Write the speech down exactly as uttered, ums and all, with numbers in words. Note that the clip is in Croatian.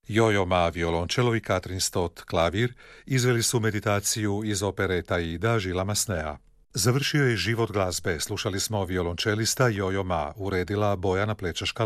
Jojo Ma violončelo i Katrin Stott klavir izveli su meditaciju iz opere Taida Žila Masnea. Završio je život glazbe, slušali smo violončelista Jojo Ma, uredila Bojana Plečaška